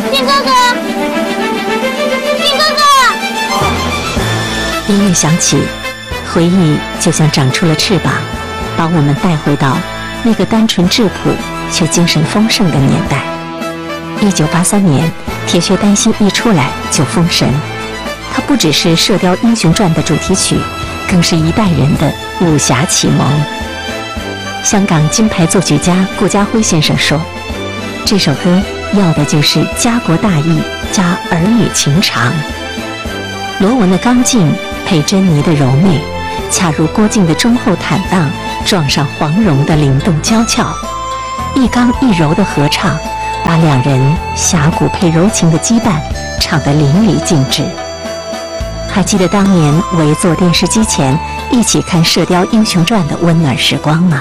丁哥哥，丁哥哥！ 音乐响起，回忆就像长出了翅膀，把我们带回到那个单纯质朴却精神丰盛的年代。1983年，铁血丹心一出来就封神，它不只是《射雕英雄传》的主题曲，更是一代人的武侠启蒙。香港金牌作曲家顾嘉辉先生说，这首歌要的就是家国大义加儿女情长。罗文的刚劲配珍妮的柔媚，恰如郭靖的忠厚坦荡撞上黄蓉的灵动娇俏，一刚一柔的合唱把两人侠骨配柔情的羁绊唱得淋漓尽致。还记得当年围坐电视机前一起看《射雕英雄传》的温暖时光吗？